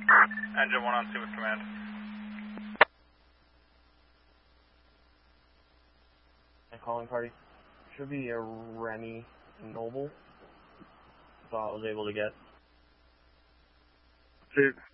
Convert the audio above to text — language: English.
Engine 1 on scene with command. And calling party. Should be a Remy Noble. That's all I was able to get. Dude.